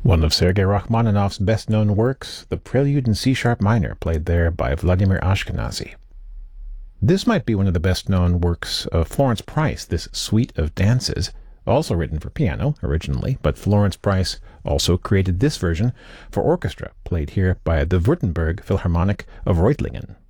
One of Sergei Rachmaninoff's best-known works, the Prelude in C-sharp minor, played there by Vladimir Ashkenazy. This might be one of the best-known works of Florence Price, this Suite of Dances, also written for piano originally, but Florence Price also created this version for orchestra, played here by the Württemberg Philharmonic of Reutlingen.